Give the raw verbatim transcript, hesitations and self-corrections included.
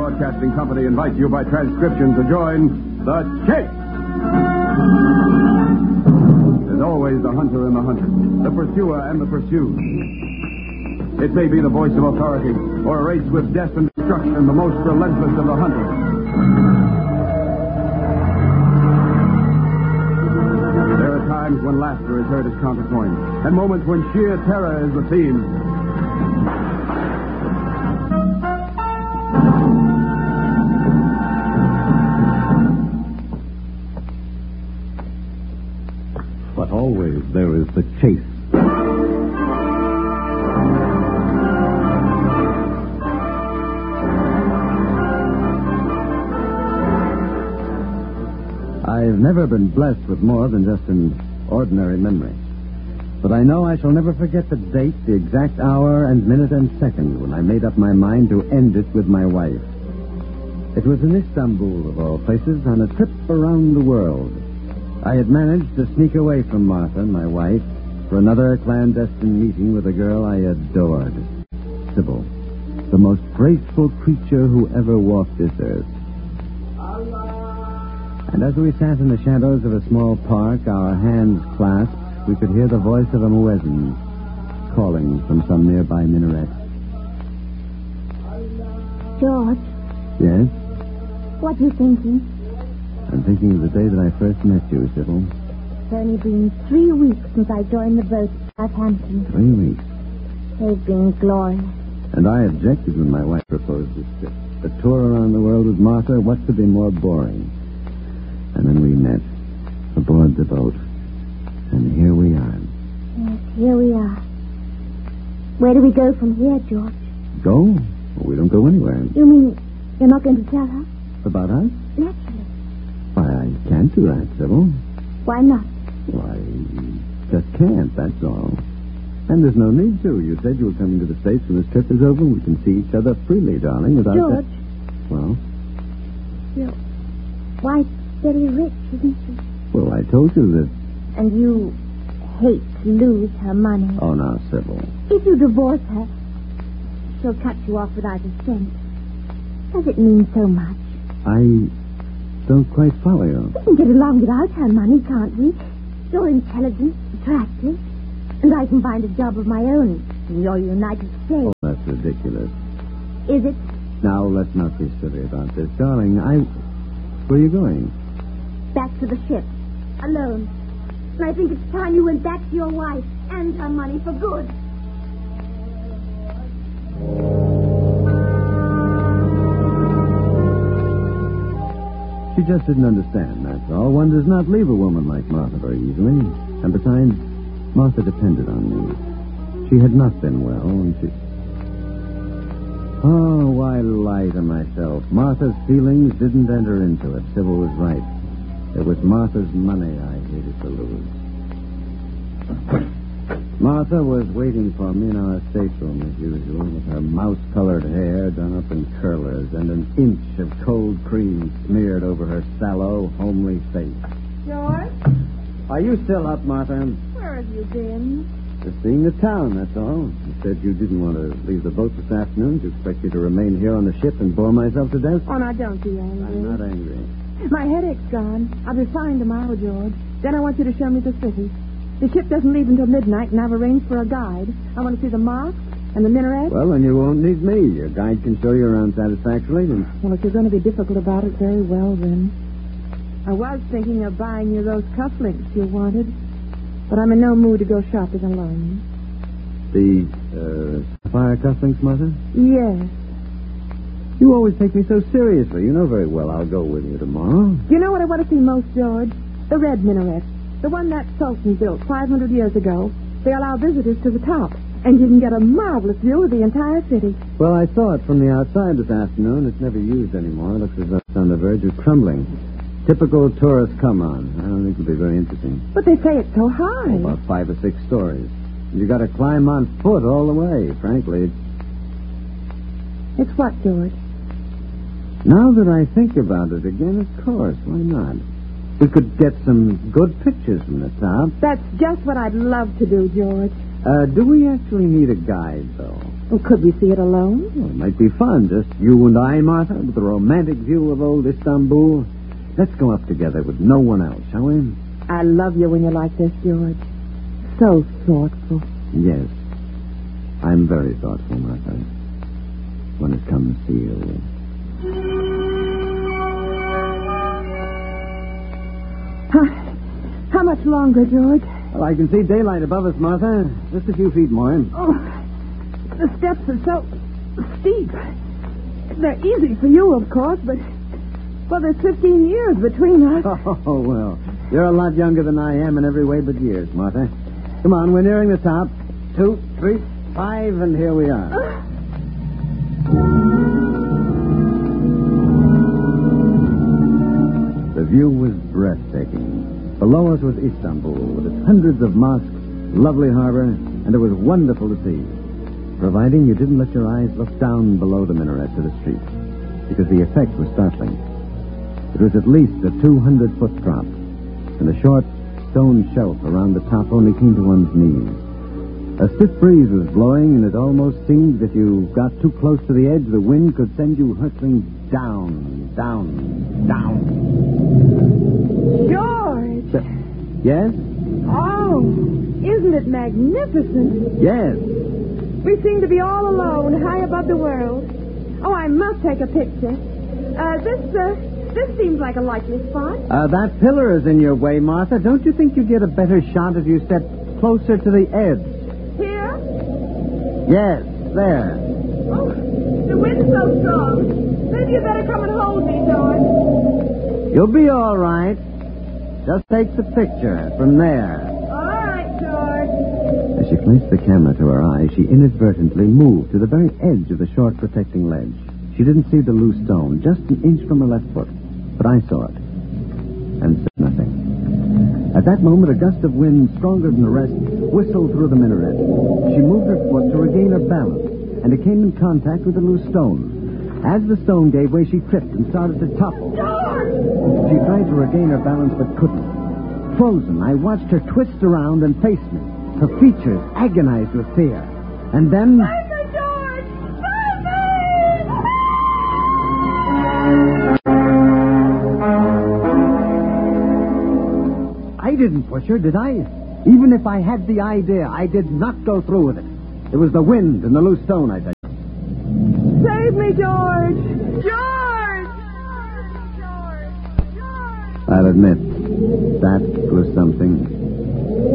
Broadcasting Company invites you by transcription to join The Chase. There's always the hunter and the hunted, the pursuer and the pursued. It may be the voice of authority or a race with death and destruction, the most relentless of the hunters. There are times when laughter is heard as counterpoint, and moments when sheer terror is the theme. But always there is the chase. I've never been blessed with more than just an ordinary memory. But I know I shall never forget the date, the exact hour and minute and second when I made up my mind to end it with my wife. It was in Istanbul, of all places, on a trip around the world. I had managed to sneak away from Martha, my wife, for another clandestine meeting with a girl I adored. Sybil, the most graceful creature who ever walked this earth. And as we sat in the shadows of a small park, our hands clasped, we could hear the voice of a muezzin calling from some nearby minaret. George. Yes? What are you thinking? I'm thinking of the day that I first met you, Sybil. It's only been three weeks since I joined the boat at Southampton. Three weeks. They've been glorious. And I objected when my wife proposed this trip. The tour around the world with Martha, what could be more boring? And then we met aboard the boat. And here we are. Yes, here we are. Where do we go from here, George? Go? Well, we don't go anywhere. You mean you're not going to tell her? About us? Naturally. Why, I can't do that, Sybil. Why not? Well, I just can't, that's all. And there's no need to. You said you were coming to the States when this trip is over. We can see each other freely, darling, without... George. That... Well? Your wife's very rich, isn't she? Well, I told you that... And you hate to lose her money. Oh, now, Sybil. If you divorce her, she'll cut you off without a cent. Does it mean so much? I don't quite follow you. We can get along without her money, can't we? You're intelligent, attractive, and I can find a job of my own in your United States. Oh, that's ridiculous. Is it? Now, let's not be silly about this. Darling, I... Where are you going? Back to the ship. Alone. And I think it's time you went back to your wife and her money for good. She just didn't understand, that's all. One does not leave a woman like Martha very easily. And besides, Martha depended on me. She had not been well, and she... Oh, why lie to myself? Martha's feelings didn't enter into it. Sybil was right. It was Martha's money I hated to lose. Martha was waiting for me in our stateroom, as usual, with her mouse-colored hair done up in curlers and an inch of cold cream smeared over her sallow, homely face. George? Are you still up, Martha? Where have you been? Just seeing the town, that's all. You said you didn't want to leave the boat this afternoon. Do you expect me to remain here on the ship and bore myself to death? Oh, now, don't be angry. I'm not angry. My headache's gone. I'll be fine tomorrow, George. Then I want you to show me the city. The ship doesn't leave until midnight, and I've arranged for a guide. I want to see the mosque and the minaret. Well, then you won't need me. Your guide can show you around satisfactorily. And... Well, if you're going to be difficult about it, very well, then. I was thinking of buying you those cufflinks you wanted, but I'm in no mood to go shopping alone. The, uh, sapphire cufflinks, Martha? Yes. You always take me so seriously. You know very well I'll go with you tomorrow. Do you know what I want to see most, George? The red minaret. The one that Sultan built five hundred years ago. They allow visitors to the top, and you can get a marvelous view of the entire city. Well, I saw it from the outside this afternoon. It's never used anymore. It looks as though it's on the verge of crumbling. Typical tourist come-on. I don't think it'll be very interesting. But they say it's so high. Oh, about five or six stories. You got to climb on foot all the way, frankly. It's what, George? Now that I think about it again, of course, why not? We could get some good pictures from the top. That's just what I'd love to do, George. Uh, do we actually need a guide, though? Well, could we see it alone? Well, it might be fun, just you and I, Martha, with a romantic view of old Istanbul. Let's go up together with no one else, shall we? I love you when you're like this, George. So thoughtful. Yes. I'm very thoughtful, Martha, when it comes to you. Huh. How much longer, George? Well, I can see daylight above us, Martha. Just a few feet more. Oh, the steps are so steep. They're easy for you, of course, but... Well, there's fifteen years between us. Oh, well, you're a lot younger than I am in every way but years, Martha. Come on, we're nearing the top. Two, three, five, and here we are. Uh. The view was breathtaking. Below us was Istanbul, with its hundreds of mosques, lovely harbor, and it was wonderful to see. Providing you didn't let your eyes look down below the minaret to the street, because the effect was startling. It was at least a two hundred foot drop, and a short stone shelf around the top only came to one's knees. A stiff breeze was blowing, and it almost seemed that if you got too close to the edge, the wind could send you hurtling down, down, down. George! So, yes? Oh, isn't it magnificent? Yes. We seem to be all alone, high above the world. Oh, I must take a picture. Uh, this, uh, this seems like a likely spot. Uh, that pillar is in your way, Martha. Don't you think you'd get a better shot if you stepped closer to the edge? Here? Yes, there. Oh, the wind's so strong. Maybe you better come and hold me, George. You'll be all right. Just take the picture from there. All right, George. As she placed the camera to her eye, she inadvertently moved to the very edge of the short protecting ledge. She didn't see the loose stone, just an inch from her left foot. But I saw it, and said nothing. At that moment, a gust of wind, stronger than the rest, whistled through the minaret. She moved her foot to regain her balance, and it came in contact with the loose stone. As the stone gave way, she tripped and started to topple. George! She tried to regain her balance, but couldn't. Frozen, I watched her twist around and face me, her features agonized with fear. And then... Save me, George! Save me! I didn't push her, did I? Even if I had the idea, I did not go through with it. It was the wind and the loose stone, I think. Save me, George! George! George! George! I'll admit, that was something.